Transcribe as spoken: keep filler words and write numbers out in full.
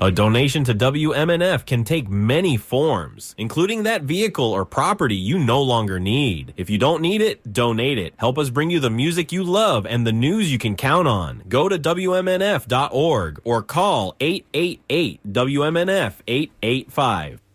A donation to W M N F can take many forms, including that vehicle or property you no longer need. If you don't need it, donate it. Help us bring you the music you love and the news you can count on. Go to W M N F dot org or call eight eight eight W M N F eight eight five.